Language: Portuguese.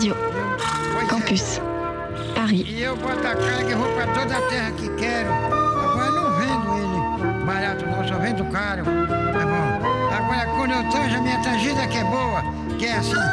Radio Campus Paris. E eu boto a cara que eu vou pra toda a terra que quero. Agora não vendo ele barato não, só vendo caro. Tá bom. Agora quando eu tanjo a minha tangida que é boa, que é assim.